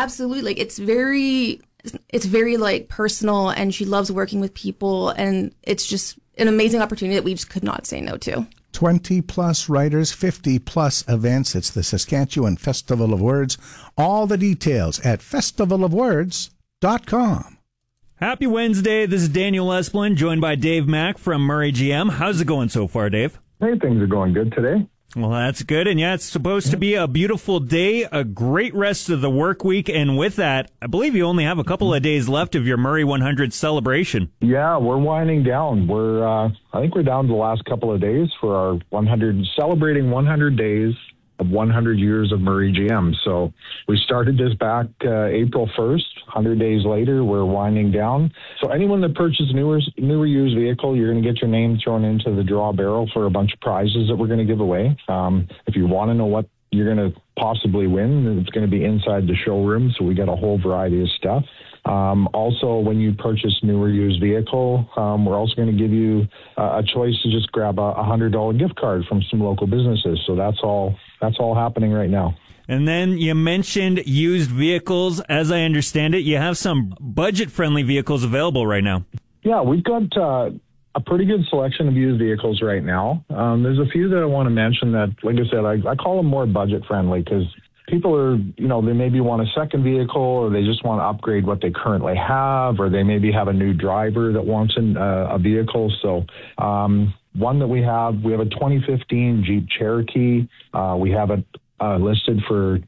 absolutely. Like, it's very like personal, and she loves working with people, and it's just an amazing opportunity that we just could not say no to. 20-plus writers, 50-plus events. It's the Saskatchewan Festival of Words. All the details at festivalofwords.com. Happy Wednesday. This is Daniel Esplin, joined by Dave Mack from Murray GM. How's it going so far, Dave? Hey, things are going good today. Well, that's good. And yeah, it's supposed to be a beautiful day, a great rest of the work week. And with that, I believe you only have a couple of days left of your Murray 100 celebration. Yeah, we're winding down. I think we're down to the last couple of days for our celebrating 100 days of 100 years of Murray GM. So we started this back April 1st. 100 days later, we're winding down. So anyone that purchases a newer used vehicle, you're going to get your name thrown into the draw barrel for a bunch of prizes that we're going to give away. If you want to know what you're going to possibly win, it's going to be inside the showroom. So we got a whole variety of stuff. Also, when you purchase newer used vehicle, we're also going to give you a choice to just grab a $100 gift card from some local businesses. So that's all happening right now. And then you mentioned used vehicles. As I understand it, you have some budget-friendly vehicles available right now. Yeah, we've got a pretty good selection of used vehicles right now. There's a few that I want to mention that, like I said, I call them more budget-friendly because people are, they maybe want a second vehicle, or they just want to upgrade what they currently have, or they maybe have a new driver that wants a vehicle. So one that we have a 2015 Jeep Cherokee. We have it listed for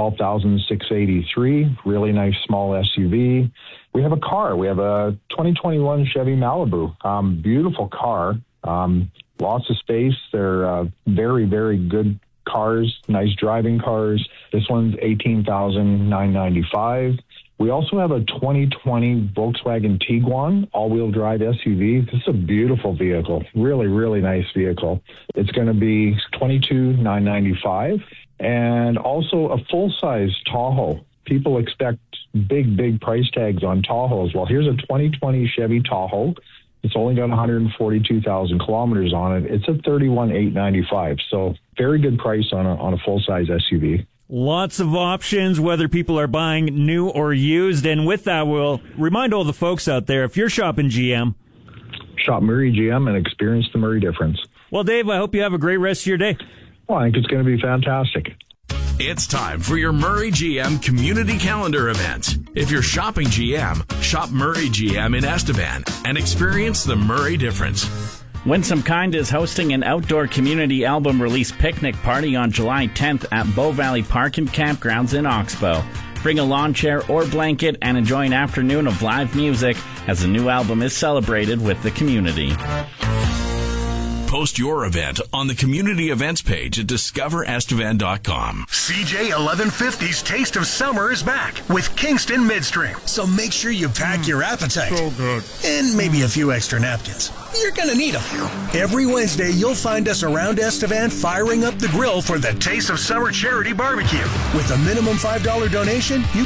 $12,683. Really nice small SUV. We have a car. We have a 2021 Chevy Malibu. Beautiful car. Lots of space. They're very, very good cars, nice driving cars. This one's $18,995. We also have a 2020 Volkswagen Tiguan all-wheel drive SUV. This is a beautiful vehicle. Really, really nice vehicle. It's going to be $22,995. And also a full-size Tahoe. People expect big price tags on Tahoes. Well, here's a 2020 Chevy Tahoe. It's only got 142,000 kilometers on it. It's at $31,895. So very good price on a full-size SUV. Lots of options, whether people are buying new or used. And with that, we'll remind all the folks out there, if you're shopping GM, shop Murray GM and experience the Murray difference. Well, Dave, I hope you have a great rest of your day. Well, I think it's going to be fantastic. It's time for your Murray GM community calendar event. If you're shopping GM, shop Murray GM in Estevan and experience the Murray difference. Winsome Kind is hosting an outdoor community album release picnic party on July 10th at Bow Valley Park and Campgrounds in Oxbow. Bring a lawn chair or blanket and enjoy an afternoon of live music as the new album is celebrated with the community. Post your event on the community events page at discoverestevan.com. CJ 1150's Taste of Summer is back with Kingston Midstream. So make sure you pack your appetite. So good. And maybe a few extra napkins. You're going to need them. Every Wednesday, you'll find us around Estevan firing up the grill for the Taste of Summer Charity Barbecue. With a minimum $5 donation, you